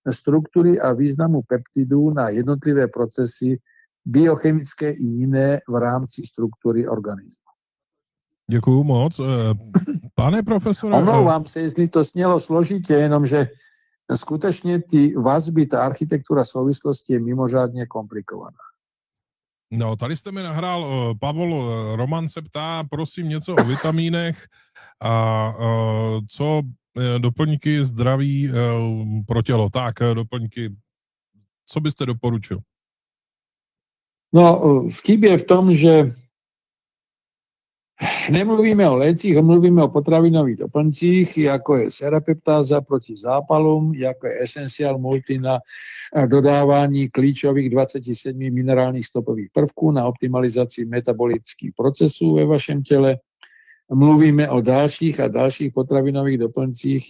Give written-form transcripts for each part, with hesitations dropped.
struktury a významu peptidu na jednotlivé procesy biochemické i jiné v rámci struktury organismu. Děkuju moc. Pane profesore... Omlouvám se, jestli to snělo složitě, jenomže skutečně ty vazby, ta architektura souvislosti je mimořádně komplikovaná. No, tady jste mi nahrál, Pavol Roman se ptá, prosím, něco o vitamínech a co doplňky zdraví pro tělo. Tak, doplňky, co byste doporučil? No, vtip je v tom, že nemluvíme o lécích, mluvíme o potravinových doplňcích, jako je serapeptáza proti zápalům, jako je Essential Multi na dodávání klíčových 27 minerálních stopových prvků na optimalizaci metabolických procesů ve vašem těle. Mluvíme o dalších a dalších potravinových doplňcích,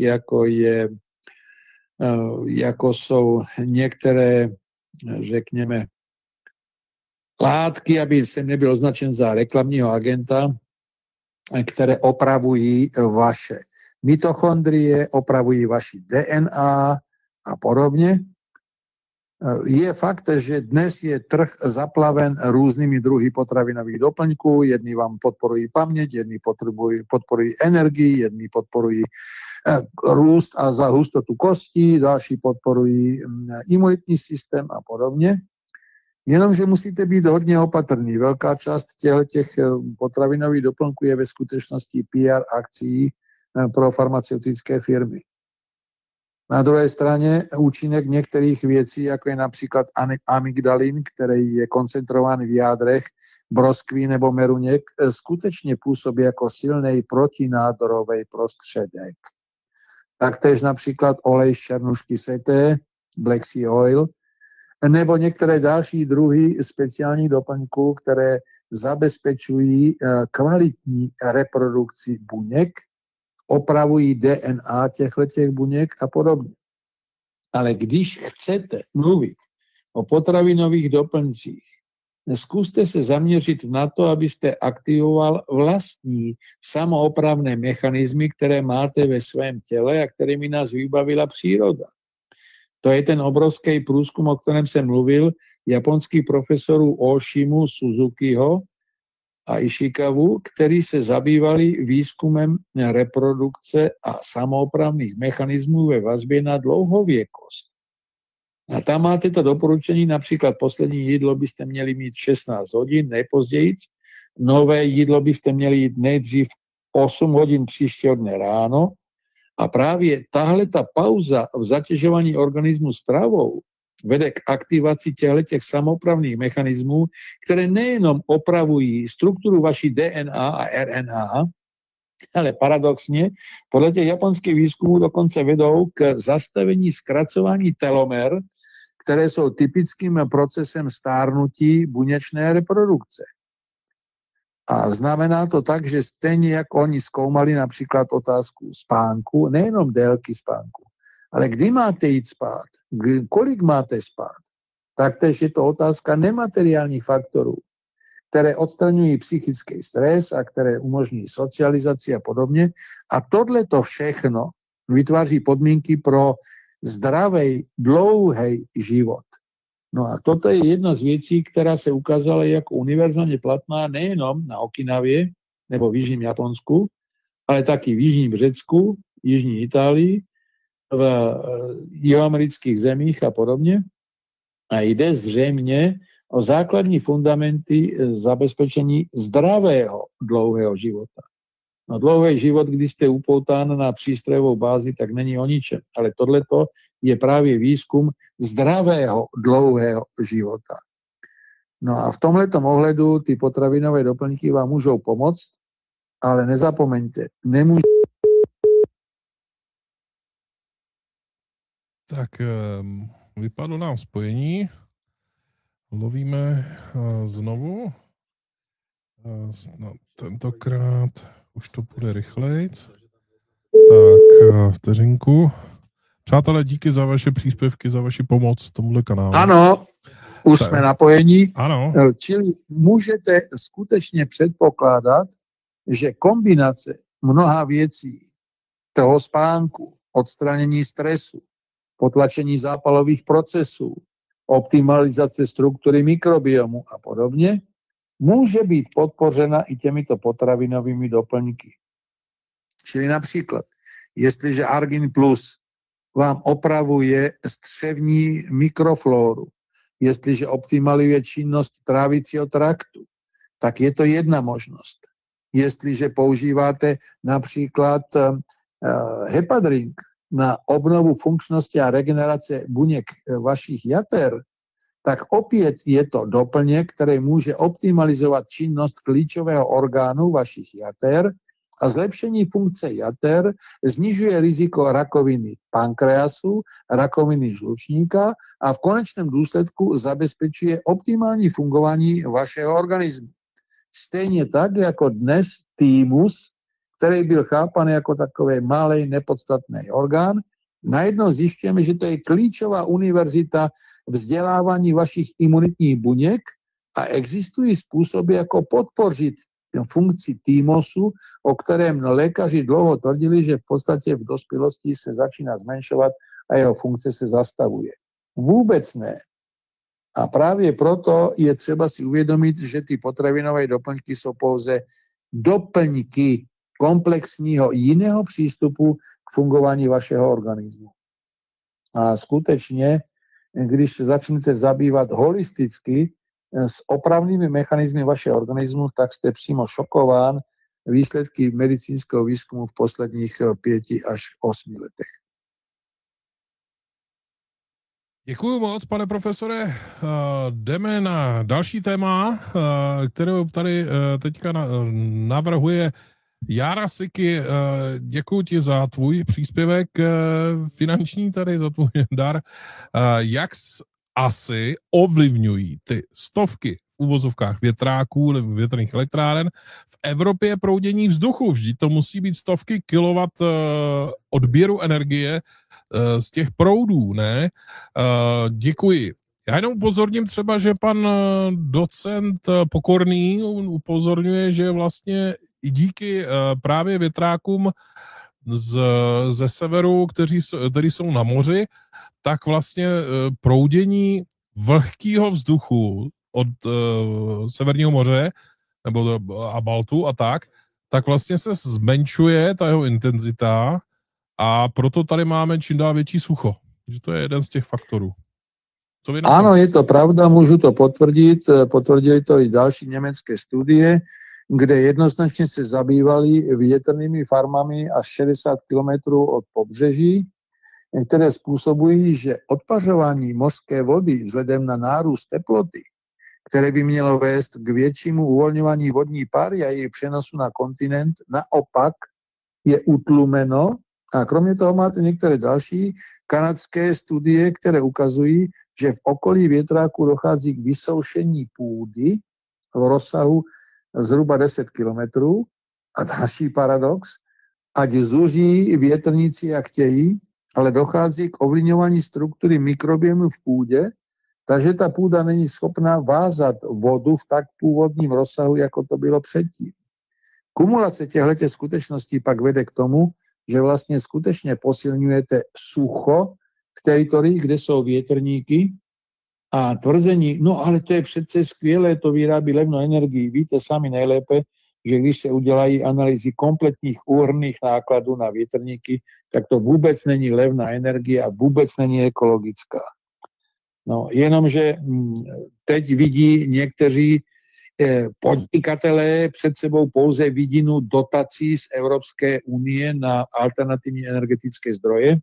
jako jsou některé, řekněme, látky, aby jsem nebyl označen za reklamního agenta, které opravují vaše mitochondrie, opravují vaši DNA a podobně. Je fakt, že dnes je trh zaplaven různými druhy potravinových doplňků. Jedni vám podporují paměť, jedni podporují energii, jedni podporují růst a za hustotu kostí, další podporují imunitní systém a podobně. Jenomže musíte být hodně opatrní. Velká část těch potravinových doplňků je ve skutečnosti PR akcí pro farmaceutické firmy. Na druhé straně účinek některých věcí, jako je například amygdalin, který je koncentrován v jádrech broskví nebo meruněk, skutečně působí jako silný protinádorový prostředek. Taktéž například olej z černušky seté, Black Sea Oil, nebo některé další druhy speciálních doplňků, které zabezpečují kvalitní reprodukci buněk, opravují DNA těchto buněk a podobně. Ale když chcete mluvit o potravinových doplňcích, zkuste se zaměřit na to, abyste aktivoval vlastní samoopravné mechanismy, které máte ve svém těle a kterými nás vybavila příroda. To je ten obrovský průzkum, o kterém jsem mluvil, japonských profesorů Oshimu, Suzukiho a Ishikawu, kteří se zabývali výzkumem reprodukce a samoopravných mechanismů ve vazbě na dlouhověkost. A tam máte to doporučení, například poslední jídlo byste měli mít 16 hodin, nejpozději. Nové jídlo byste měli jít nejdřív 8 hodin příštího dne ráno. A právě tahle ta pauza v zatěžování organismu stravou vede k aktivaci těch samoopravných mechanismů, které nejenom opravují strukturu vaší DNA a RNA, ale paradoxně podle těch japonských výzkumů dokonce vedou k zastavení zkracování telomer, které jsou typickým procesem stárnutí buněčné reprodukce. A znamená to tak, že stejně jako oni zkoumali například otázku spánku, nejenom délky spánku, ale kdy máte jít spát, kolik máte spát, taktéž je to otázka nemateriálních faktorů, které odstraňují psychický stres a které umožní socializaci a podobně. A tohleto všechno vytváří podmínky pro zdravý, dlouhý život. No a toto je jedna z věcí, která se ukázala jako univerzálně platná nejenom na Okinavě nebo v jižním Japonsku, ale taky v jižním Řecku, jižní Itálii, v jihoamerických zemích a podobně. A jde zřejmě o základní fundamenty zabezpečení zdravého dlouhého života. No dlouhý život, když jste upoután na přístrojovou bázi, tak není o ničem. Ale tohleto je právě výzkum zdravého dlouhého života. No a v tomhletom ohledu ty potravinové doplňky vám můžou pomoct, ale nezapomeňte, Tak vypadlo nám spojení. Lovíme znovu. Tentokrát už to půjde rychlejc. Tak, vteřinku. Přátelé, díky za vaše příspěvky, za vaši pomoc tomuhle kanálu. Ano, už jsme napojení. Ano. Čili můžete skutečně předpokládat, že kombinace mnoha věcí, toho spánku, odstranění stresu, potlačení zápalových procesů, optimalizace struktury mikrobiomu a podobně, může být podpořena i těmito potravinovými doplňky. Čili například, jestliže Argin Plus vám opravuje střevní mikroflóru, jestliže optimalizuje činnost trávicího traktu, tak je to jedna možnost. Jestliže používáte například hepadrink na obnovu funkčnosti a regenerace buněk vašich jater, tak opět je to doplněk, který může optimalizovat činnost klíčového orgánu vašich jater a zlepšení funkce jater snižuje riziko rakoviny pankreasu, rakoviny žlučníka a v konečném důsledku zabezpečuje optimální fungování vašeho organismu. Stejně tak, jako dnes thymus, který byl chápan jako takový malý nepodstatný orgán, najednou zjišťujeme, že to je klíčová univerzita vzdělávání vašich imunitních buněk a existují způsoby, jako podpořit funkci thymusu, o kterém lékaři dlouho tvrdili, že v podstatě v dospělosti se začíná zmenšovat a jeho funkce se zastavuje. Vůbec ne. A právě proto je třeba si uvědomit, že ty potravinové doplňky jsou pouze doplňky komplexního jiného přístupu k fungování vašeho organismu. A skutečně, když se začnete zabývat holisticky s opravnými mechanizmy vašeho organismu, tak jste přímo šokován výsledky medicínského výzkumu v posledních 5 až 8 letech. Děkuji moc, pane profesore. Jdeme na další téma, kterou tady teďka navrhuje Jára Siky. Děkuji ti za tvůj příspěvek finanční tady, za tvůj dar. Jak asi ovlivňují ty stovky v uvozovkách větráků nebo větrných elektráren v Evropě proudění vzduchu? Vždyť to musí být stovky kilowatt odběru energie z těch proudů, ne? Děkuji. Já jenom upozorním třeba, že pan docent Pokorný upozorňuje, že vlastně i díky právě větrákům ze severu, kteří jsou na moři, tak vlastně proudění vlhkého vzduchu od Severního moře nebo a Baltu a tak vlastně se zmenšuje ta jeho intenzita a proto tady máme čím dál větší sucho. Že to je jeden z těch faktorů. Ano, je to pravda, můžu to potvrdit. Potvrdili to i další německé studie, kde jednoznačně se zabývali větrnými farmami až 60 kilometrů od pobřeží, které způsobují, že odpařování mořské vody vzhledem na nárůst teploty, které by mělo vést k většímu uvolňování vodní páry a její přenosu na kontinent, naopak je utlumeno. A kromě toho máte některé další kanadské studie, které ukazují, že v okolí větráku dochází k vysoušení půdy v rozsahu zhruba 10 kilometrů. A další paradox, ať zuří větrníci jak chtějí, ale dochází k ovlivňování struktury mikrobiomu v půdě, takže ta půda není schopná vázat vodu v tak původním rozsahu, jako to bylo předtím. Kumulace těchto skutečností pak vede k tomu, že vlastně skutečně posilňujete sucho v teritorii, kde jsou větrníky a tvrzení, no ale to je přece skvělé, to vyrábí levnou energii. Víte sami nejlépe, že když se udělají analýzy kompletních úhrnných nákladů na větrníky, tak to vůbec není levná energie a vůbec není ekologická. No, jenomže teď vidí někteří podnikatelé před sebou pouze vidinu dotací z Evropské unie na alternativní energetické zdroje.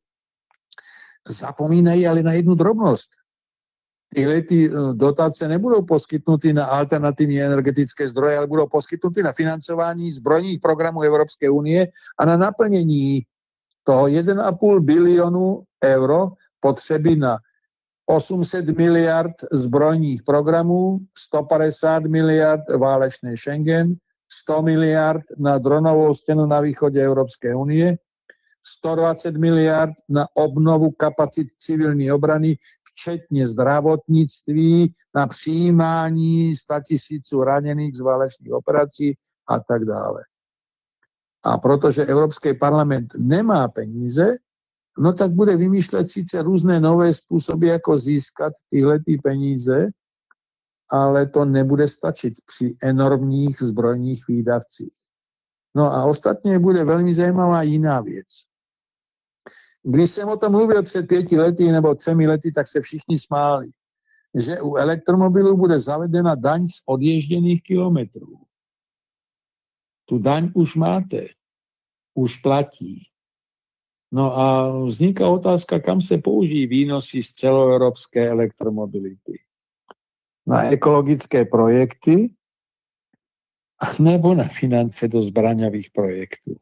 Zapomínají ale na jednu drobnost. Tyhle ty dotace nebudou poskytnuty na alternativní energetické zdroje, ale budou poskytnuty na financování zbrojních programů Evropské unie a na naplnění toho 1,5 bilionu euro potřeby na 800 miliard zbrojních programů, 150 miliard válečný Schengen, 100 miliard na dronovou stěnu na východě Evropské unie, 120 miliard na obnovu kapacit civilní obrany, včetně zdravotnictví, na přijímání 100 000 raněných z válečných operací a tak dále. A protože Evropský parlament nemá peníze, no tak bude vymýšľať síce různé nové způsoby, jako získat tyhlety peníze, ale to nebude stačiť při enormních zbrojních výdavcích. No a ostatně bude velmi zajímavá jiná věc. Když jsem o tom mluvil před 5 lety nebo 3 lety, tak se všichni smáli, že u elektromobilů bude zavedena daň z odježděných kilometrů. Tu daň už máte, už platí. No a vzniká otázka, kam se použijí výnosy z celoevropské elektromobility. Na ekologické projekty nebo na finance do zbraňových projektů.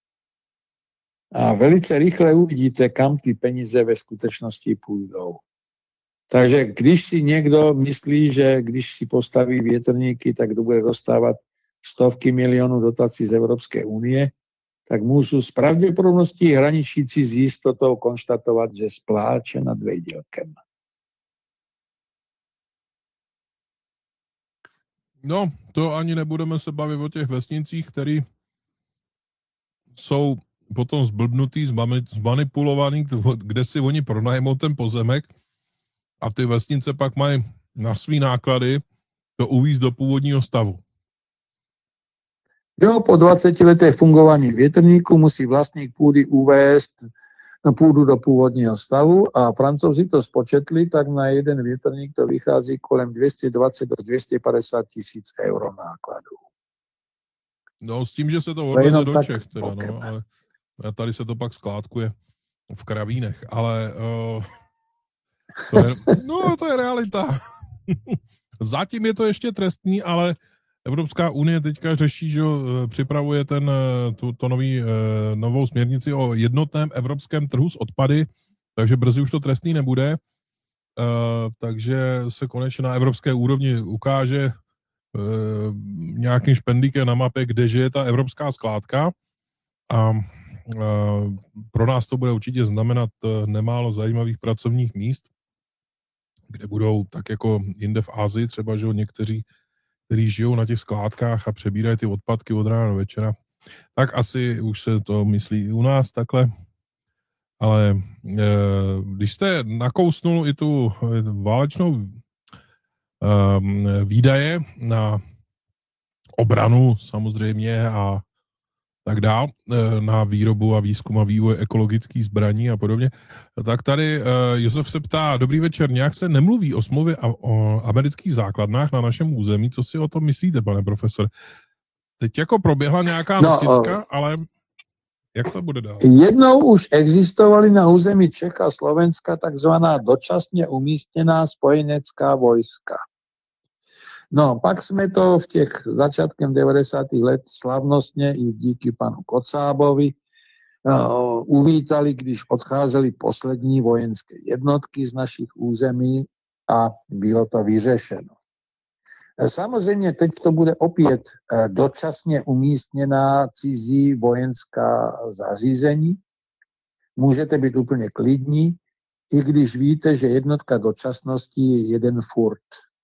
A velice rychle uvidíte, kam ty peníze ve skutečnosti půjdou. Takže když si někdo myslí, že když si postaví větrníky, tak bude dostávat stovky milionů dotací z Evropské unie, tak můžu s pravděpodobností hraničící s jistotou konštatovat, že spláče nad vejdělkem. No, to ani nebudeme se bavit o těch vesnicích, které jsou potom zblbnutý, zmanipulovaný, kde si oni pronajmou ten pozemek a ty vesnice pak mají na svý náklady to uvízt do původního stavu. Jo, po 20 letech fungování větrníku musí vlastník půdy uvést půdu do původního stavu a Francouzi to spočetli, tak na jeden větrník to vychází kolem 220 až 250 tisíc euro nákladů. No s tím, že se to odveze do Čech, teda, no, ale tady se to pak skládkuje v Kravínech, ale to je realita. Zatím je to ještě trestný, ale Evropská unie teďka řeší, že připravuje novou směrnici o jednotném evropském trhu s odpady, takže brzy už to trestný nebude. Takže se konečně na evropské úrovni ukáže nějakým špendlíkem na mapě, kdeže je ta evropská skládka. A pro nás to bude určitě znamenat nemálo zajímavých pracovních míst, kde budou tak jako jinde v Asii, třeba že někteří, kteří žijou na těch skládkách a přebírají ty odpadky od rána do večera, tak asi už se to myslí i u nás takhle. Ale když jste nakousnul i tu válečnou výdaje na obranu samozřejmě a tak dál, na výrobu a výzkum a vývoj ekologických zbraní a podobně, tak tady Josef se ptá, dobrý večer, nějak se nemluví o smlouvě o amerických základnách na našem území, co si o tom myslíte, pane profesor? Teď jako proběhla nějaká noticka, ale jak to bude dál? Jednou už existovaly na území Čech a Slovenska takzvaná dočasně umístěná spojenecká vojska. No, pak jsme to v těch začátkem 90. let slavnostně i díky panu Kocábovi uvítali, když odcházely poslední vojenské jednotky z našich území a bylo to vyřešeno. Samozřejmě teď to bude opět dočasně umístěná cizí vojenská zařízení. Můžete být úplně klidní, i když víte, že jednotka dočasnosti je jeden furt.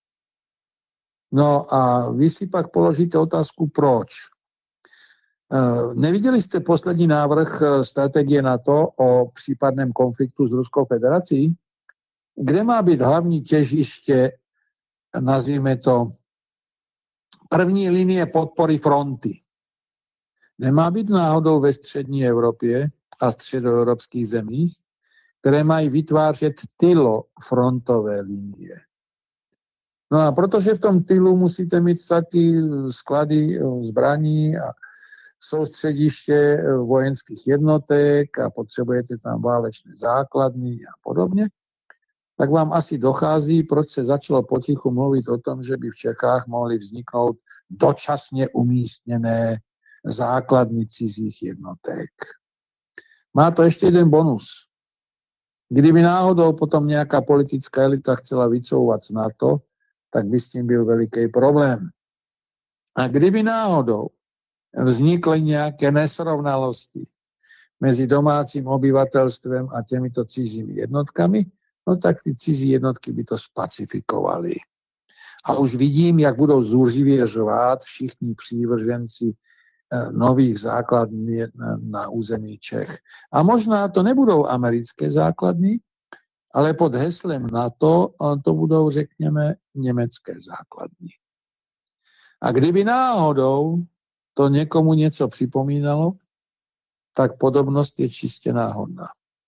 No a vy si pak položíte otázku, proč. Neviděli jste poslední návrh strategie NATO o případném konfliktu s Ruskou federací? Kde má být hlavní těžiště, nazvíme to, první linie podpory fronty? Nemá být náhodou ve střední Evropě a středoevropských zemích, které mají vytvářet tylofrontové linie. No a protože v tom tylu musíte mít taky sklady zbraní a soustřediště vojenských jednotek a potřebujete tam válečné základny a podobně, tak vám asi dochází, proč se začalo potichu mluvit o tom, že by v Čechách mohly vzniknout dočasně umístěné základny cizích jednotek. Má to ještě jeden bonus. Kdyby náhodou potom nějaká politická elita chcela vycouvat z NATO, tak by s tím byl veliký problém. A kdyby náhodou vznikly nějaké nesrovnalosti mezi domácím obyvatelstvem a těmito cizími jednotkami, no tak ty cizí jednotky by to spacifikovaly. A už vidím, jak budou zuřivě řvát všichni přívrženci nových základní na území Čech. A možná to nebudou americké základny, ale pod heslem NATO to budou, řekněme, německé základny. A kdyby náhodou to někomu něco připomínalo, tak podobnost je čistě náhodná.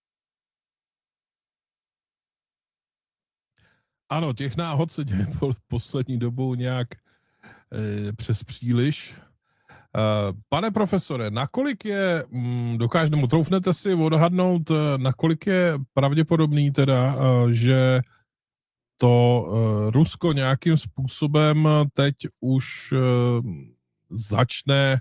Ano, těch náhod se děje poslední dobou nějak přes příliš. Pane profesore, nakolik je, troufnete si odhadnout, nakolik je pravděpodobný teda, že to Rusko nějakým způsobem teď už začne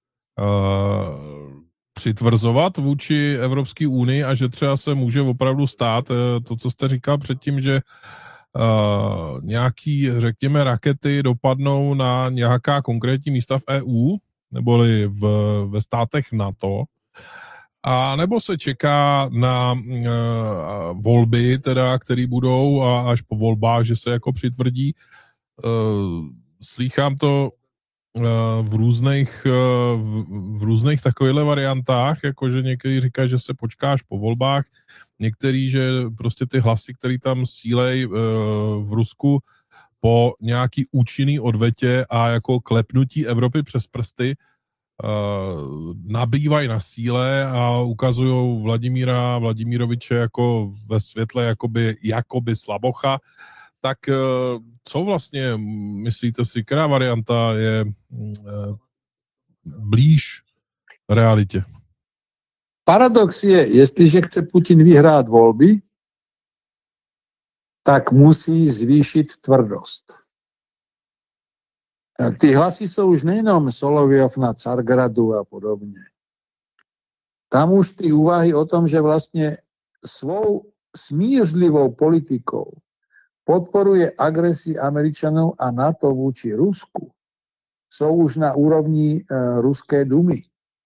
přitvrzovat vůči Evropské unii a že třeba se může opravdu stát to, co jste říkal předtím, že nějaký, řekněme, rakety dopadnou na nějaká konkrétní místa v EU, neboli ve státech NATO, a nebo se čeká na volby, teda, které budou a až po volbách, že se jako přitvrdí. Slýchám to v různých takovýchhle variantách, jakože někteří říkají, že se počká až po volbách, někteří, že prostě ty hlasy, které tam sílej v Rusku po nějaký účinný odvetě a jako klepnutí Evropy přes prsty nabývají na síle a ukazují Vladimiroviče jako ve světle jakoby slabocha. Tak co vlastně myslíte si, která varianta je blíž realitě? Paradox je, jestliže chce Putin vyhrát volby, tak musí zvýšit tvrdost. Ty hlasy jsou už nejenom Solovyov na Cargradu a podobně. Tam už ty úvahy o tom, že vlastně svou smířlivou politikou podporuje agresi Američanů a NATO vůči Rusku, jsou už na úrovni ruské dumy.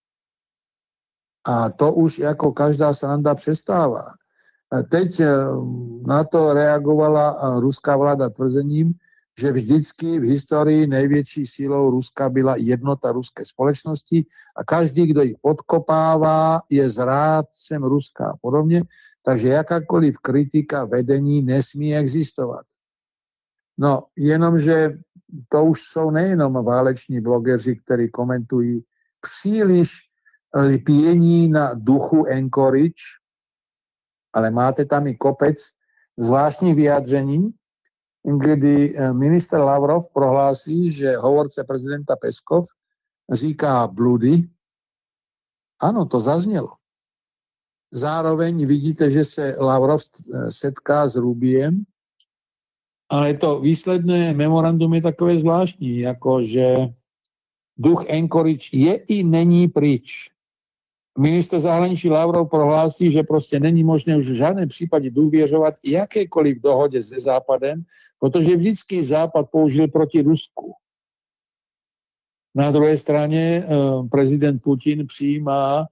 A to už jako každá sranda přestává. Teď na to reagovala ruská vláda tvrzením, že vždycky v historii největší sílou Ruska byla jednota ruské společnosti a každý, kdo ji podkopává, je zrádcem Ruska a podobně. Takže jakákoliv kritika vedení nesmí existovat. No, jenomže to už jsou nejenom váleční blogeři, kteří komentují příliš lpění na duchu Anchorage, ale máte tam i kopec zvláštních vyjádření, kdy minister Lavrov prohlásí, že hovorce prezidenta Peskov říká bludy. Ano, to zaznělo. Zároveň vidíte, že se Lavrov setká s Rubiem, ale to výsledné memorandum je takové zvláštní, jako že duch Anchorage je i není pryč. Minister zahraničí Lavrov prohlásí, že prostě není možné už v žádném případě důvěřovat jakékoliv dohodě se Západem, protože vždycky Západ použil proti Rusku. Na druhé straně prezident Putin přijímá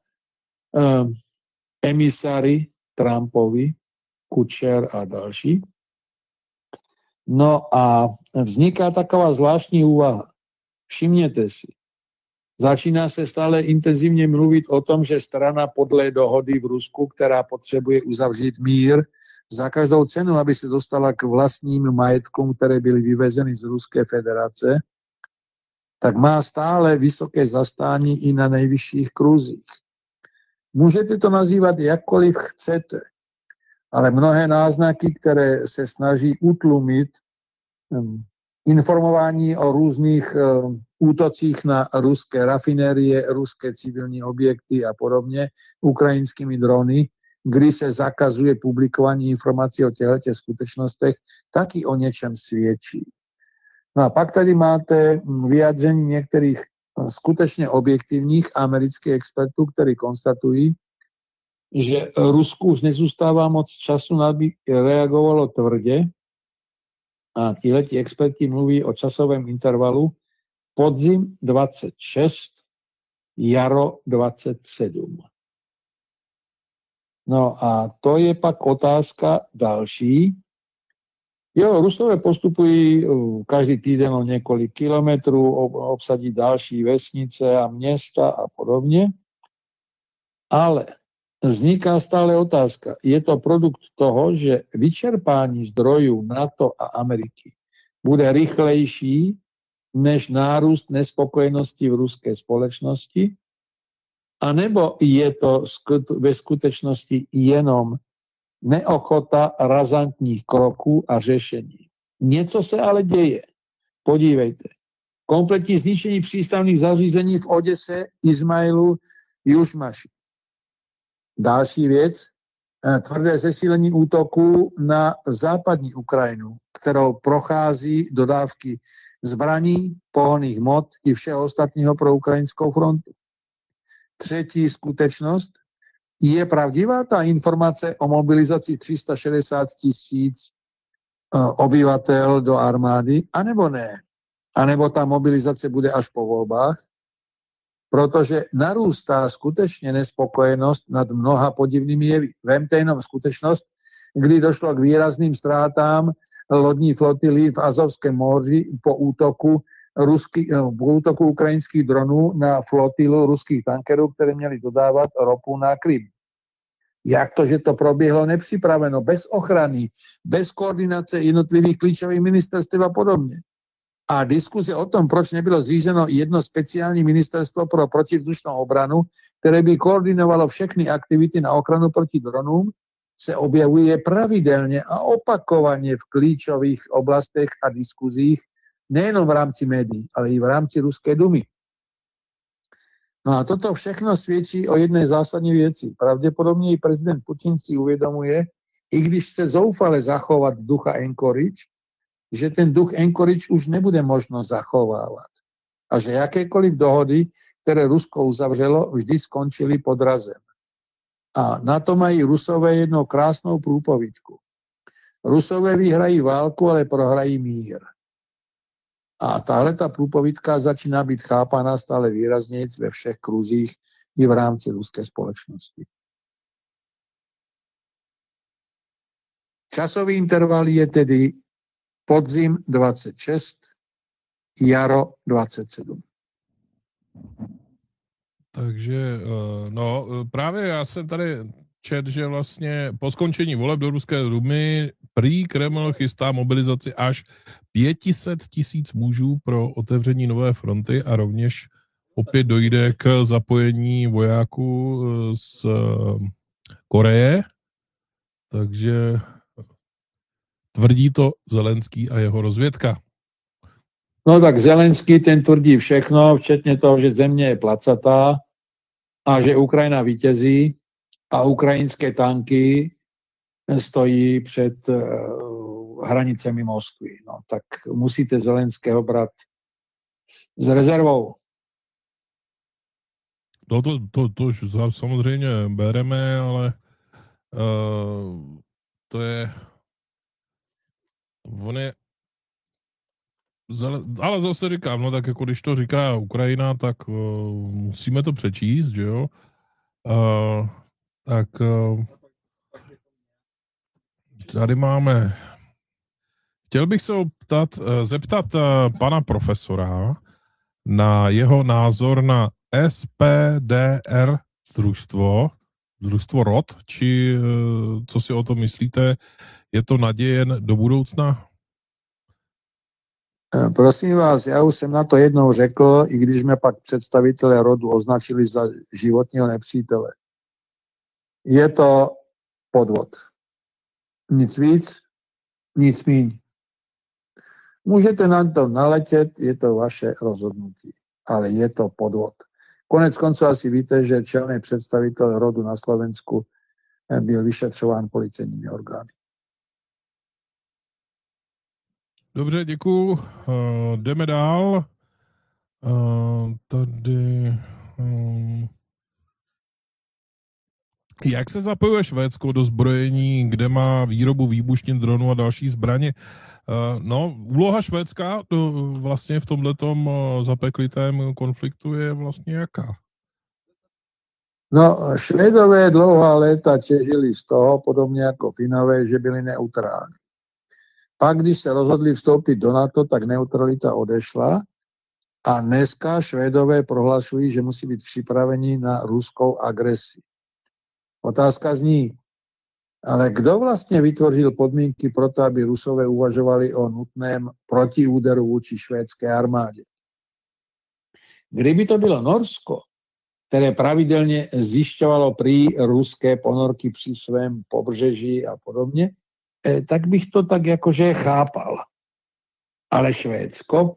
emisáry Trumpovi, Kučer a další. No a vzniká taková zvláštní úvaha. Všimněte si. Začíná se stále intenzivně mluvit o tom, že strana podle dohody v Rusku, která potřebuje uzavřít mír za každou cenu, aby se dostala k vlastním majetkům, které byly vyvezeny z Ruské federace, tak má stále vysoké zastání i na nejvyšších kruzích. Můžete to nazývat jakkoliv chcete, ale mnohé náznaky, které se snaží utlumit informování o různých útocích na ruské rafinérie, ruské civilní objekty a podobně, ukrajinskými drony, kdy se zakazuje publikování informací o těchto skutečnostech, taky o něčem svědčí. No a pak tady máte vyjádření některých skutečně objektivních amerických expertů, kteří konstatují, že Rusku už nezůstává moc času, aby reagovalo tvrdě. A tihleti experti mluví o časovém intervalu podzim 26, jaro 27. No a to je pak otázka další, Jo, Rusové postupují každý týden o několik kilometrů, obsadí další vesnice a města a podobně. Ale vzniká stále otázka. Je to produkt toho, že vyčerpání zdrojů NATO a Ameriky bude rychlejší než nárůst nespokojenosti v ruské společnosti, anebo je to ve skutečnosti jenom neochota razantních kroků a řešení. Něco se ale děje. Podívejte. Kompletní zničení přístavných zařízení v Odese, Izmailu, Južmaši. Další věc, tvrdé zesílení útoku na západní Ukrajinu, kterou prochází dodávky zbraní, pohonných hmot i všeho ostatního pro ukrajinskou frontu. Třetí skutečnost, je pravdivá ta informace o mobilizaci 360 000 obyvatel do armády, anebo ne? A nebo ta mobilizace bude až po volbách? Protože narůstá skutečně nespokojenost nad mnoha podivnými jevy. Vemte jenom skutečnost, kdy došlo k výrazným ztrátám lodní flotily v Azovském moři po útoku ukrajinských dronů na flotilu ruských tankerů, které měly dodávat ropu na Krym. Jak to, že to proběhlo nepřipraveno, bez ochrany, bez koordinace jednotlivých klíčových ministerstv a podobně. A diskuze o tom, proč nebylo zřízeno jedno speciální ministerstvo pro protivzdušnou obranu, které by koordinovalo všechny aktivity na ochranu proti dronům, se objevuje pravidelně a opakovaně v klíčových oblastech a diskuzích, nejenom v rámci médií, ale i v rámci Ruské dumy. No a toto všechno svědčí o jedné zásadní věci. Pravděpodobně i prezident Putin si uvědomuje, i když chce zoufale zachovat ducha Anchorage, že ten duch Anchorage už nebude možno zachovávat. A že jakékoliv dohody, které Rusko uzavřelo, vždy skončily podrazem. A na to mají Rusové jednou krásnou průpovídku. Rusové vyhrají válku, ale prohrají mír. A tahle ta průpovídka začíná být chápaná stále výrazněji ve všech kruzích i v rámci ruské společnosti. Časový interval je tedy podzim 26, jaro 27. Takže, no, právě já jsem tady čet, že vlastně po skončení voleb do Ruské dumy prý Kreml chystá mobilizaci až 500 000 mužů pro otevření nové fronty a rovněž opět dojde k zapojení vojáků z Koreje. Takže tvrdí to Zelenský a jeho rozvědka. No tak Zelenský ten tvrdí všechno, včetně toho, že země je placatá a že Ukrajina vítězí a ukrajinské tanky stojí před hranicemi Moskvy. No tak musíte Zelenského brát s rezervou. To už samozřejmě bereme, ale to je... On je... Ale zase říkám, no tak jako když to říká Ukrajina, tak musíme to přečíst, že jo? Tak tady máme... Chtěl bych se zeptat pana profesora na jeho názor na SPDR družstvo ROD, či co si o tom myslíte, je to naděje do budoucna? Prosím vás, já už jsem na to jednou řekl, i když mě pak představitelé rodu označili za životního nepřítele. Je to podvod. Nic víc, nic míň. Můžete na to naletět, je to vaše rozhodnutí, ale je to podvod. Konec konců asi víte, že čelný představitel rodu na Slovensku byl vyšetřován policejními orgány. Dobře, děkuju. Jdeme dál. Tady... Jak se zapojuje Švédsko do zbrojení, kde má výrobu výbušnin, dronů a další zbraně? No, úloha Švédska vlastně v tomhletom zapeklitém konfliktu je vlastně jaká? No, Švédové dlouhá léta těžili z toho, podobně jako Finové, že byli neutrální. Pak, když se rozhodli vstoupit do NATO, tak neutralita odešla a dneska Švédové prohlašují, že musí být připraveni na ruskou agresi. Otázka zní, ale kdo vlastně vytvořil podmínky pro to, aby Rusové uvažovali o nutném protiúderu vůči švédské armádě? Kdyby to bylo Norsko, které pravidelně zjišťovalo prý ruské ponorky při svém pobřeží a podobně, tak bych to tak jakože chápal. Ale Švédsko?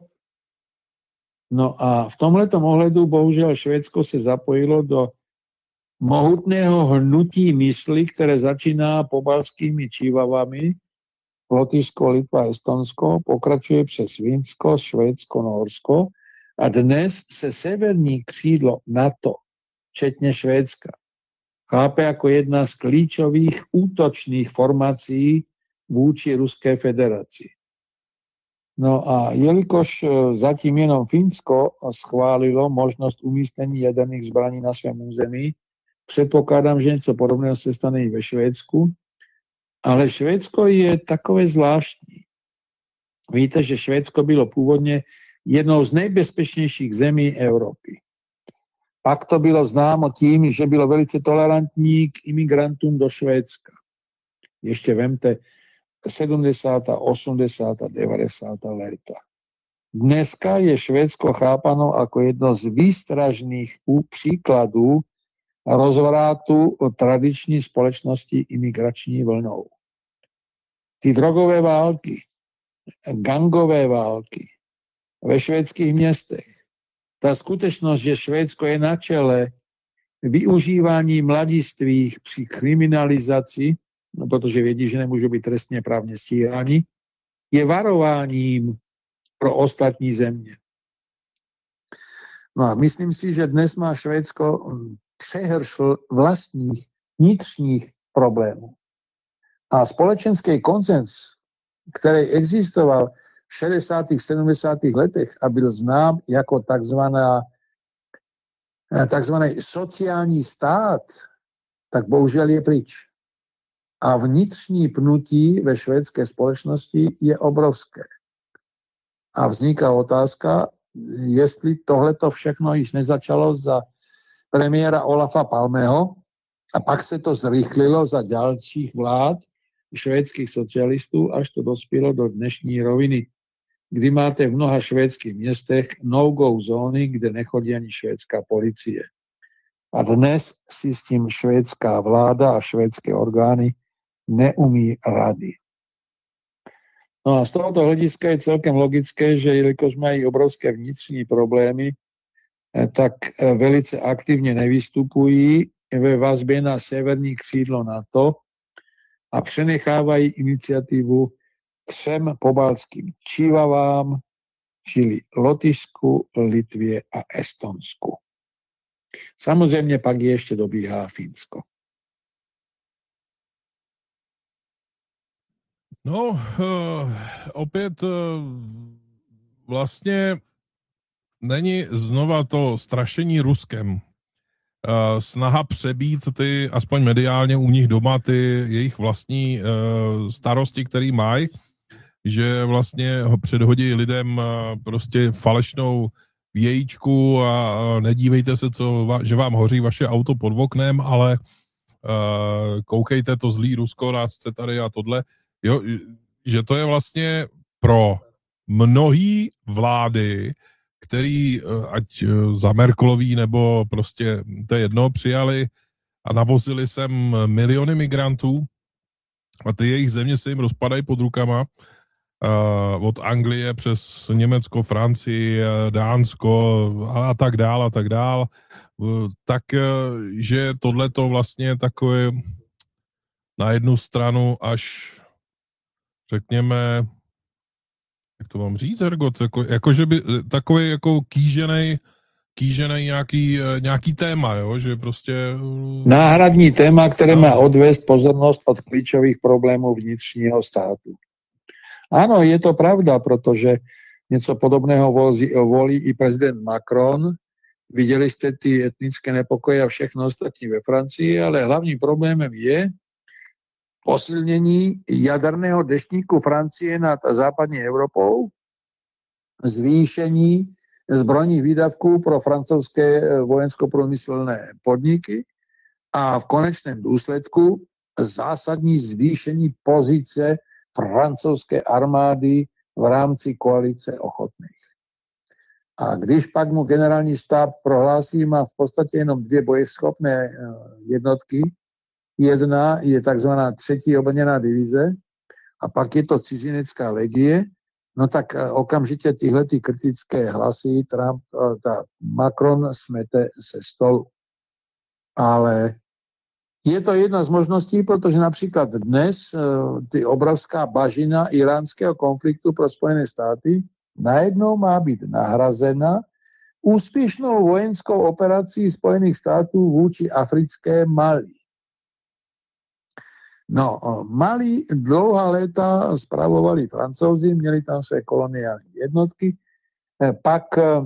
No a v tomhletom ohledu bohužel Švédsko se zapojilo do mohutného hnutí mysli, které začíná pobalskými čívavami, Lotyšsko, Litva, Estonsko, pokračuje přes Finsko, Švédsko, Norsko a dnes se severní křídlo NATO, včetně Švédska, chápe jako jedna z klíčových útočných formací vůči Ruské federaci. No a jelikož zatím jenom Finsko schválilo možnost umístění jaderných zbraní na svém území, předpokládám, že něco podobného se stane i ve Švédsku, ale Švédsko je takové zvláštní. Víte, že Švédsko bylo původně jednou z nejbezpečnějších zemí Evropy. Pak to bylo známo tím, že bylo velice tolerantní k imigrantům do Švédska. Ještě vemte 70., 80., 90. léta. Dneska je Švédsko chápano jako jedno z výstražných příkladů rozvratu tradiční společnosti imigrační vlnou. Ty drogové války, gangové války ve švédských městech, ta skutečnost, že Švédsko je na čele využívání mladistvých při kriminalizaci, no protože vědí, že nemůžou být trestně právně stíháni, je varováním pro ostatní země. No a myslím si, že dnes má Švédsko přehršl vlastních vnitřních problémů. A společenský konsens, který existoval v 60. 70. letech a byl znám jako takzvaný sociální stát, tak bohužel je pryč. A vnitřní pnutí ve švédské společnosti je obrovské. A vzniká otázka, jestli tohleto všechno již nezačalo za premiéra Olafa Palmeho a pak se to zrychlilo za dalších vlád švédských socialistů, až to dospělo do dnešní roviny, kdy máte v mnoha švédských městech no-go zóny, kde nechodí ani švédská policie. A dnes si s tím švédská vláda a švédské orgány neumí rady. No a z tohoto hlediska je celkem logické, že jelikož mají obrovské vnitřní problémy, tak velice aktivně nevystupují ve vazbě na severní křídlo NATO a přenechávají iniciativu 3 pobaltským čívavám, čili Lotyšsku, Litvě a Estonsku. Samozřejmě pak ještě dobíhá Finsko. No, opět vlastně není znova to strašení Ruskem. Snaha přebít ty, aspoň mediálně u nich doma, ty jejich vlastní starosti, který mají, že vlastně ho předhodí lidem prostě falešnou vějíčku a nedívejte se, že vám hoří vaše auto pod oknem, ale koukejte, to zlý Rusko nás chce tady a tohle. Jo, že to je vlastně pro mnohý vlády, který ať za Merkelový nebo prostě to jedno přijali a navozili sem miliony migrantů a ty jejich země se jim rozpadají pod rukama od Anglie přes Německo, Francii, Dánsko a tak dál, tak že tohleto vlastně takové na jednu stranu až řekněme, jak to mám říct, Hergot, jako že by takový jako kýženej nějaký téma, jo, že prostě... Náhradní téma, které má odvést pozornost od klíčových problémů vnitřního státu. Ano, je to pravda, protože něco podobného volí i prezident Macron. Viděli jste ty etnické nepokoje a všechno ostatní ve Francii, ale hlavním problémem je posilnění jaderného deštníku Francie nad západní Evropou, zvýšení zbrojních výdavků pro francouzské vojensko-průmyslné podniky a v konečném důsledku zásadní zvýšení pozice francouzské armády v rámci koalice ochotných. A když pak mu generální štáb prohlásí, má v podstatě jenom 2 bojeschopné jednotky. Jedna je takzvaná 3. obrněná divize a pak je to cizinecká legie, no tak okamžitě tyhle kritické hlasy Macron smete se stolu. Ale je to jedna z možností, protože například dnes ty obrovská bažina iránského konfliktu pro Spojené státy najednou má být nahrazena úspěšnou vojenskou operací Spojených států vůči africké Mali. No, Mali dlouhá léta spravovali Francouzi, měli tam své koloniální jednotky, pak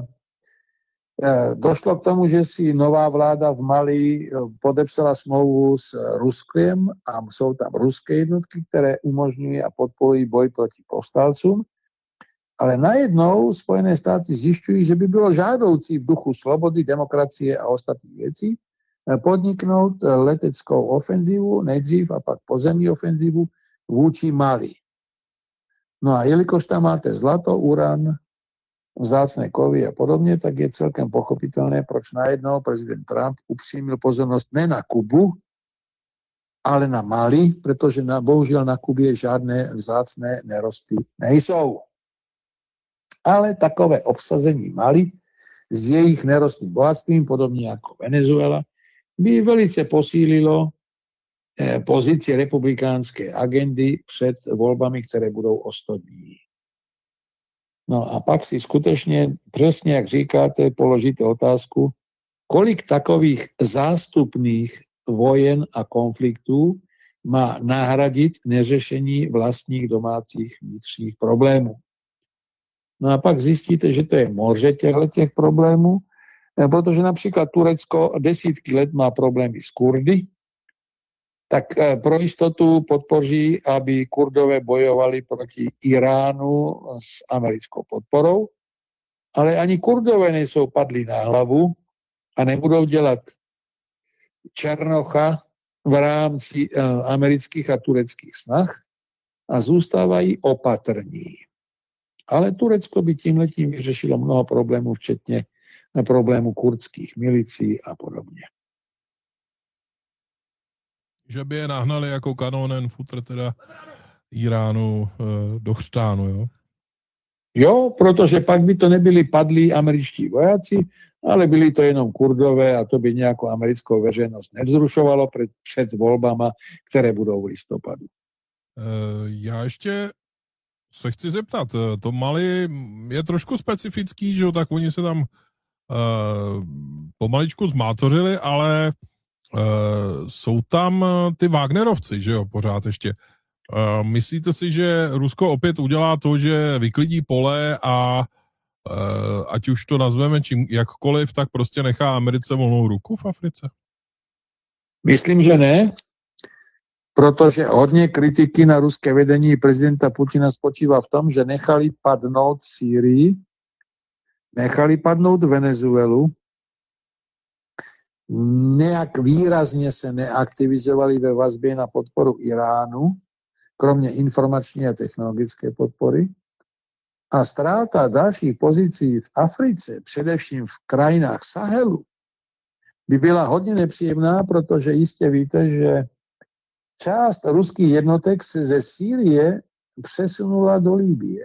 došlo k tomu, že si nová vláda v Mali podepsala smlouvu s Ruskem a jsou tam ruské jednotky, které umožňují a podporují boj proti povstalcům. Ale najednou Spojené státy zjišťují, že by bylo žádoucí v duchu slobody, demokracie a ostatních věcí podniknout leteckou ofenzivu nejdřív a pak pozemní ofenzivu vůči Mali. No a jelikož tam máte zlato, uran, vzácné kovy a podobně, tak je celkem pochopitelné, proč najednou prezident Trump upřímil pozornost ne na Kubu, ale na Mali, protože bohužel na Kubě žádné vzácné nerosty nejsou. Ale takové obsazení Mali s jejich nerostným bohatstvím, podobně jako Venezuela, by velice posílilo pozici republikánské agendy před volbami, které budou o 100 dní. No a pak si skutečně, přesně jak říkáte, položíte otázku, kolik takových zástupných vojen a konfliktů má nahradit neřešení vlastních domácích vnitřních problémů. No a pak zjistíte, že to je moře těch problémů, protože například Turecko desítky let má problémy s Kurdy, tak pro jistotu podpoří, aby Kurdové bojovali proti Iránu s americkou podporou, ale ani Kurdové nejsou padli na hlavu a nebudou dělat černocha v rámci amerických a tureckých snah a zůstávají opatrní. Ale Turecko by tímhletím vyřešilo mnoho problémů, včetně problémů kurdských milicí a podobně. Že by je nahnali jako kanonen futr teda Iránu do chřtánu, jo? Jo, protože pak by to nebyli padlí američtí vojáci, ale byli to jenom Kurdové a to by nějakou americkou veřejnost nevzrušovalo před volbama, které budou v listopadu. Já ještě se chci zeptat, to Mali je trošku specifický, že jo, tak oni se tam pomaličku zmátořili, ale jsou tam ty Wagnerovci, že jo, pořád ještě. Myslíte si, že Rusko opět udělá to, že vyklidí pole a ať už to nazveme jakkoliv, tak prostě nechá Americe volnou ruku v Africe? Myslím, že ne, protože hodně kritiky na ruské vedení prezidenta Putina spočívá v tom, že nechali padnout Sýrii, nechali padnout Venezuelu, nějak výrazně se neaktivizovali ve vazbě na podporu Iránu, kromě informační a technologické podpory. A ztráta dalších pozicí v Africe, především v krajinách Sahelu, by byla hodně nepříjemná, protože jistě víte, že část ruských jednotek se ze Sýrie přesunula do Libye.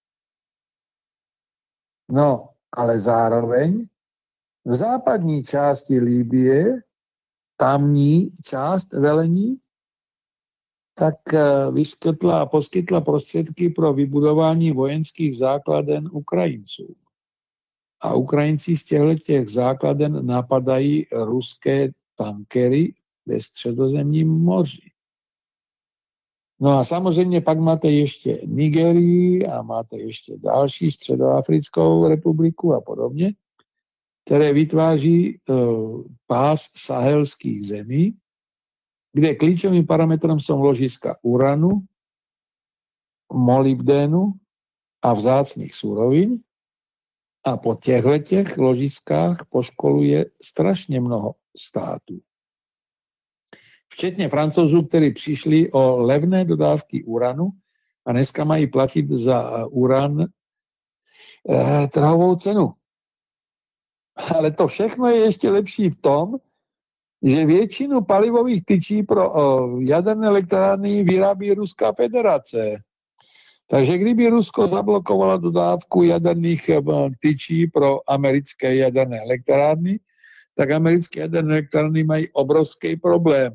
No, ale zároveň v západní části Libye, tamní část velení, tak vyskytla a poskytla prostředky pro vybudování vojenských základen Ukrajinců. A Ukrajinci z těchto základen napadají ruské tankery ve Středozemním moři. No a samozřejmě pak máte ještě Nigerii a máte ještě další Středoafrickou republiku a podobně, které vytváří pás sahelských zemí. kde klíčovým parametrom jsou ložiska uranu, molybdénu a vzácných surovín. A po těchto ložiskách poškoluje strašně mnoho států. Včetně Francouzů, kteří přišli o levné dodávky uranu a dneska mají platit za uran trhovou cenu. Ale to všechno je ještě lepší v tom, že většinu palivových tyčí pro jaderné elektrárny vyrábí Ruská federace. Takže kdyby Rusko zablokovalo dodávku jaderných tyčí pro americké jaderné elektrárny, tak americké jaderné elektrárny mají obrovský problém.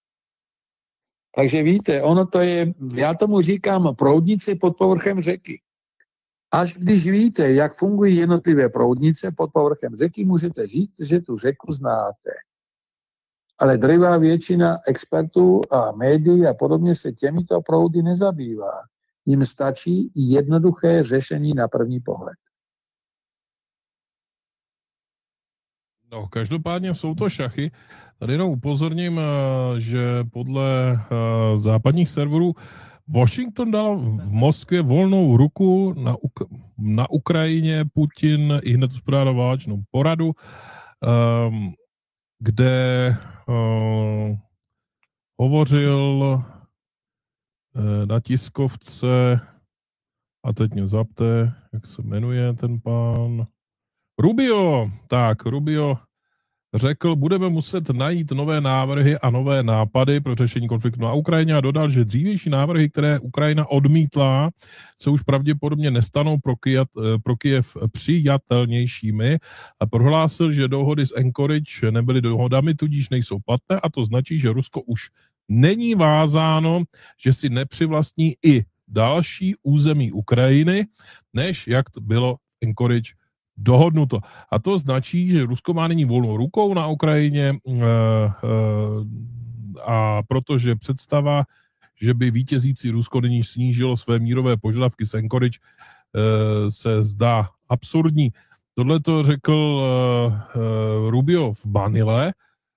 Takže víte, ono to je, já tomu říkám proudnice pod povrchem řeky. Až když víte, jak fungují jednotlivé proudnice pod povrchem řeky, můžete říct, že tu řeku znáte. Ale drvivá většina expertů a médií a podobně se těmito proudy nezabývá. Jim stačí jednoduché řešení na první pohled. No, každopádně jsou to šachy. Tady jenom upozorním, že podle západních serverů Washington dal v Moskvě volnou ruku na Ukrajině. Putin i hned uspořádal válečnou poradu, kde hovořil na tiskovce, a teď mě zapte, jak se jmenuje ten pán, Rubio. Tak, Rubio řekl, budeme muset najít nové návrhy a nové nápady pro řešení konfliktu na Ukrajině a dodal, že dřívější návrhy, které Ukrajina odmítla, se už pravděpodobně nestanou pro Kyjev přijatelnějšími a prohlásil, že dohody s Anchorage nebyly dohodami, tudíž nejsou platné a to značí, že Rusko už není vázáno, že si nepřivlastní i další území Ukrajiny, než jak bylo Anchorage dohodnuto. A to značí, že Rusko má nyní volnou rukou na Ukrajině a protože představa, že by vítězící Rusko nyní snížilo své mírové požadavky z Anchorage, se zdá absurdní. Tohle to řekl Rubio v Manile,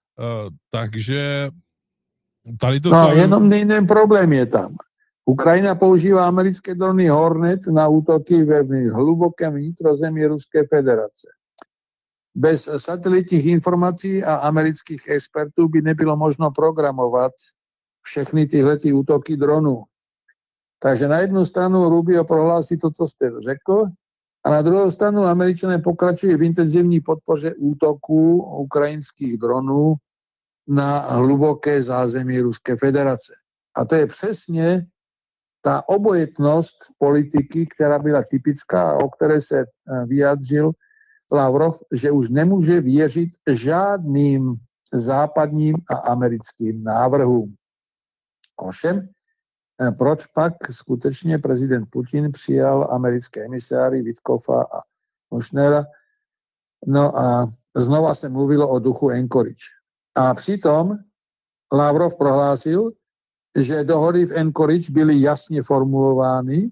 takže tady to... No, jenom jeden problém je tam. Ukrajina používá americké drony Hornet na útoky ve hlubokém vnitrozemí Ruské federace. Bez satelitních informací a amerických expertů by nebylo možno programovat všechny tyhle útoky dronů. Takže na jednu stranu Rubio prohlásí to, co jste řekl, a na druhou stranu Američané pokračují v intenzivní podpoře útoků ukrajinských dronů na hluboké zázemí Ruské federace. A to je přesně ta obojetnost politiky, která byla typická a o které se vyjádřil Lavrov, že už nemůže věřit žádným západním a americkým návrhům. Ovšem, proč pak skutečně prezident Putin přijal americké emisáry Witkoffa a Kušnera? No a znova se mluvilo o duchu Anchorage. A přitom Lavrov prohlásil, že dohody v Anchorage byly jasně formulovány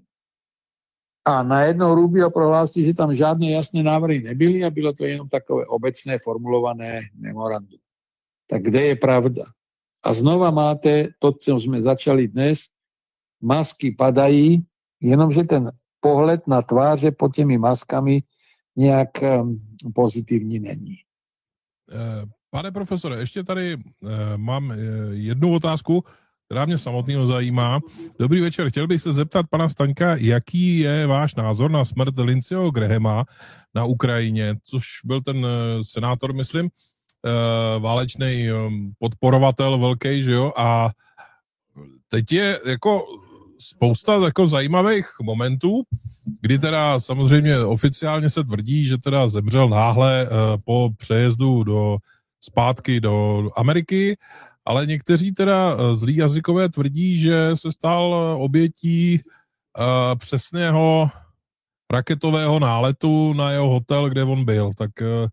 a najednou Rubio prohlásí, že tam žádné jasné návrhy nebyly a bylo to jenom takové obecné formulované memorandum. Tak kde je pravda? A znova máte to, co jsme začali dnes, masky padají, jenomže ten pohled na tváře pod těmi maskami nějak pozitivní není. Pane profesore, ještě tady mám jednu otázku, která mě samotného zajímá. Dobrý večer, chtěl bych se zeptat pana Staňka, jaký je váš názor na smrt Lindseyho Grahama na Ukrajině, což byl ten senátor, myslím, válečný podporovatel velký, že jo, a teď je jako spousta jako zajímavých momentů, kdy teda samozřejmě oficiálně se tvrdí, že teda zemřel náhle po přejezdu zpátky do Ameriky, ale někteří teda zlí jazykové tvrdí, že se stal obětí přesného raketového náletu na jeho hotel, kde on byl. Tak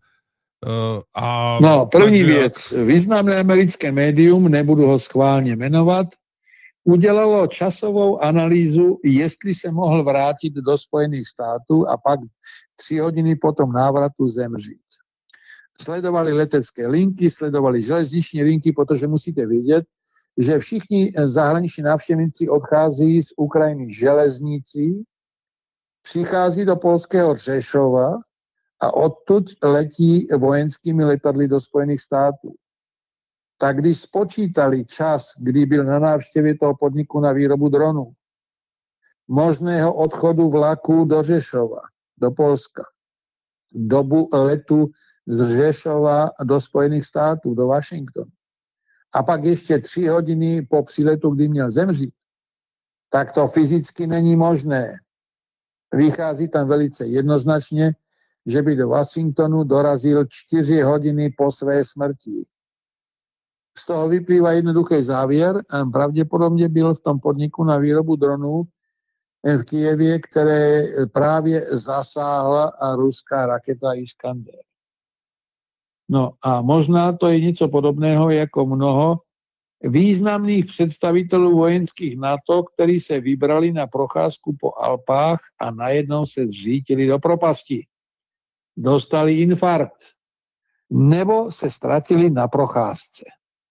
první věc. Významné americké médium, nebudu ho schválně jmenovat, udělalo časovou analýzu, jestli se mohl vrátit do Spojených států a pak 3 hodiny po tom návratu zemřít. Sledovali letecké linky, sledovali železniční linky, protože musíte vědět, že všichni zahraniční návštěvníci odchází z Ukrajiny železnicí, přichází do polského Řešova a odtud letí vojenskými letadly do Spojených států. Tak když spočítali čas, kdy byl na návštěvě toho podniku na výrobu dronů, možného odchodu vlaku do Řešova, do Polska, dobu letu z Řešova do Spojených států, do Washingtonu, a pak ještě 3 hodiny po příletu, kdy měl zemřít, tak to fyzicky není možné. Vychází tam velice jednoznačně, že by do Washingtonu dorazil 4 hodiny po své smrti. Z toho vyplývá jednoduchý závěr. Pravděpodobně byl v tom podniku na výrobu dronů v Kyjevě, které právě zasáhla ruská raketa Iskander. No a možná to je něco podobného jako mnoho významných představitelů vojenských NATO, kteří se vybrali na procházku po Alpách a najednou se zřítili do propasti. Dostali infarkt. Nebo se ztratili na procházce.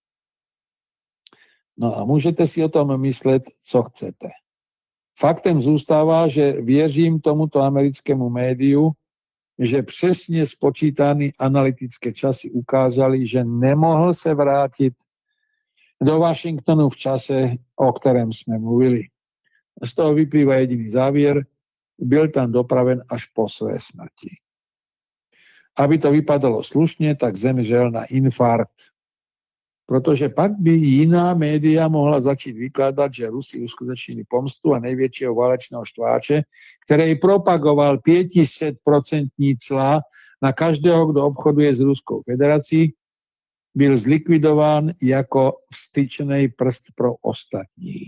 No a můžete si o tom myslet, co chcete. Faktem zůstává, že věřím tomuto americkému médiu, že přesně spočítané analytické časy ukázaly, že nemohl se vrátit do Washingtonu v čase, o kterém jsme mluvili. Z toho vyplývá jediný závěr, byl tam dopraven až po své smrti. Aby to vypadalo slušně, tak zemřel na infarkt. Protože pak by jiná média mohla začít vykládat, že Rusi uskutečnili pomstu a největšího válečného štváče, který propagoval 500% cla na každého, kdo obchoduje s Ruskou federací, byl zlikvidován jako vstyčený prst pro ostatní.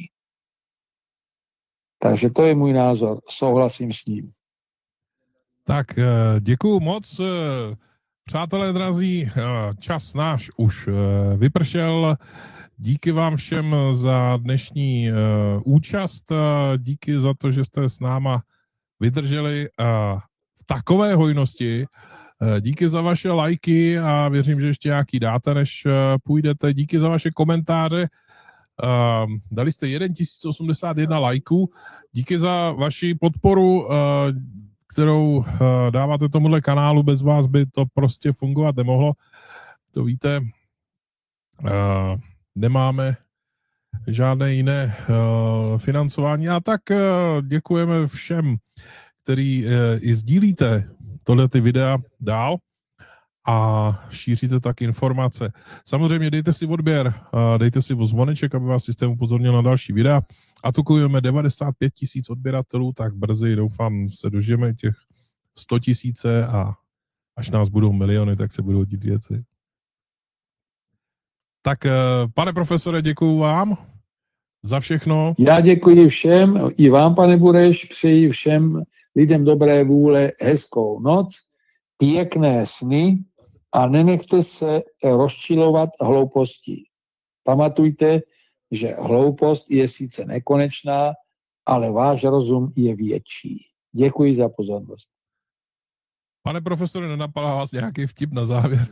Takže to je můj názor, souhlasím s ním. Tak děkuju moc. Přátelé drazí, čas náš už vypršel. Díky vám všem za dnešní účast. Díky za to, že jste s náma vydrželi v takové hojnosti. Díky za vaše lajky a věřím, že ještě nějaký dáte, než půjdete. Díky za vaše komentáře. Dali jste 1081 lajků. Díky za vaši podporu, kterou dáváte tomuhle kanálu. Bez vás by to prostě fungovat nemohlo. To víte, nemáme žádné jiné financování. A tak děkujeme všem, který i sdílíte tohle ty videa dál a šíříte tak informace. Samozřejmě dejte si odběr, dejte si zvoneček, aby vás systém upozornil na další videa. Atukujeme 95 000 odběratelů, tak brzy doufám se dožijeme těch 100 000 a až nás budou miliony, tak se budou dít věci. Tak pane profesore, děkuju vám za všechno. Já děkuji všem, i vám, pane Bureš, přeji všem lidem dobré vůle hezkou noc, pěkné sny a nenechte se rozčilovat hloupostí. Pamatujte, že hloupost je sice nekonečná, ale váš rozum je větší. Děkuji za pozornost. Pane profesore, nenapadá vás nějaký vtip na závěr?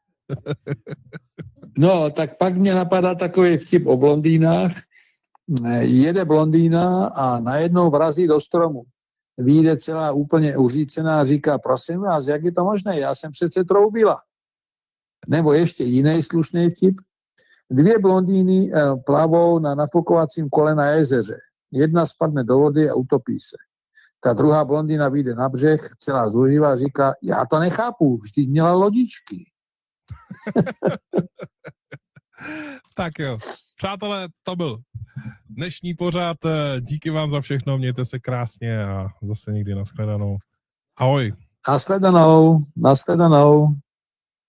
No, tak pak mě napadá takový vtip o blondýnách. Jede blondýna a najednou vrazí do stromu. Vyjde celá úplně uřícená a říká, prosím vás, jak je to možné? Já jsem přece troubila. Nebo ještě jiný slušný vtip. 2 blondýny plavou na nafukovacím kole na jezeře. Jedna spadne do vody a utopí se. Ta druhá blondýna vyjde na břeh, celá zuřivá a říká, já to nechápu, vždyť měla lodičky. Tak jo. Přátelé, to byl dnešní pořad. Díky vám za všechno, mějte se krásně a zase někdy nashledanou. Ahoj. Nashledanou.